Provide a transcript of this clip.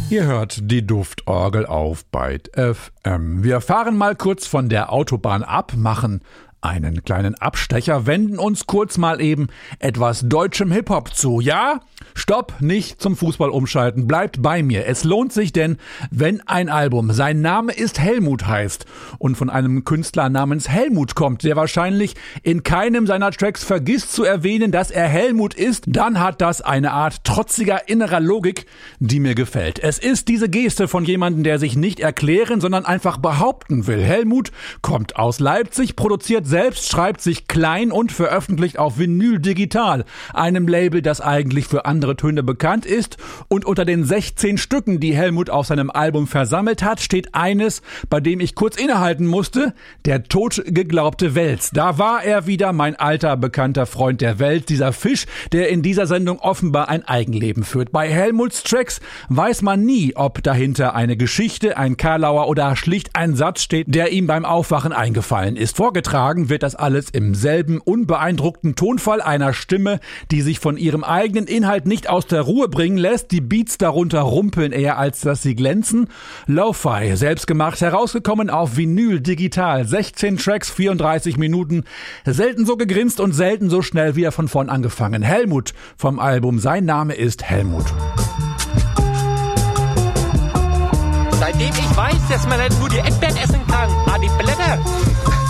Ihr hört die Duftorgel auf Byte FM. Wir fahren mal kurz von der Autobahn ab, machen einen kleinen Abstecher, wenden uns kurz mal eben etwas deutschem Hip-Hop zu. Ja, stopp, nicht zum Fußball umschalten, bleibt bei mir. Es lohnt sich denn, wenn ein Album Sein Name ist Helmut heißt und von einem Künstler namens Helmut kommt, der wahrscheinlich in keinem seiner Tracks vergisst zu erwähnen, dass er Helmut ist, dann hat das eine Art trotziger innerer Logik, die mir gefällt. Es ist diese Geste von jemandem, der sich nicht erklären, sondern einfach behaupten will. Helmut kommt aus Leipzig, produziert selbst, schreibt sich klein und veröffentlicht auf Vinyl Digital, einem Label, das eigentlich für andere Töne bekannt ist. Und unter den 16 Stücken, die Helmut auf seinem Album versammelt hat, steht eines, bei dem ich kurz innehalten musste: Der totgeglaubte Wels. Da war er wieder, mein alter, bekannter Freund der Welt, dieser Fisch, der in dieser Sendung offenbar ein Eigenleben führt. Bei Helmuts Tracks weiß man nie, ob dahinter eine Geschichte, ein Karlauer oder schlicht ein Satz steht, der ihm beim Aufwachen eingefallen ist. Vorgetragen wird das alles im selben unbeeindruckten Tonfall einer Stimme, die sich von ihrem eigenen Inhalt nicht aus der Ruhe bringen lässt. Die Beats darunter rumpeln eher, als dass sie glänzen. Lo-Fi, selbstgemacht, herausgekommen auf Vinyl Digital. 16 Tracks, 34 Minuten. Selten so gegrinst und selten so schnell wieder von vorn angefangen. Helmut vom Album Sein Name ist Helmut. Seitdem ich weiß, dass man nicht nur die Erdbeeren essen kann, die Blätter.